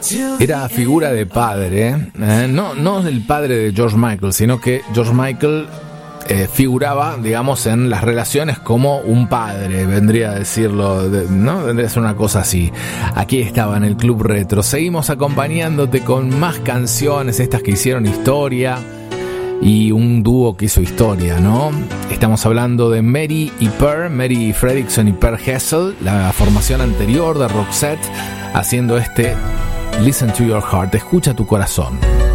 Era figura de padre, no el padre de George Michael, sino que George Michael figuraba, digamos, en las relaciones como un padre, vendría a decirlo, ¿no? Vendría a ser una cosa así. Aquí estaba en el Club Retro. Seguimos acompañándote con más canciones, estas que hicieron historia, y un dúo que hizo historia, ¿no? Estamos hablando de Mary y Per, Mary Fredriksson y Per Hessel, la formación anterior de Roxette, haciendo este Listen to Your Heart, escucha tu corazón.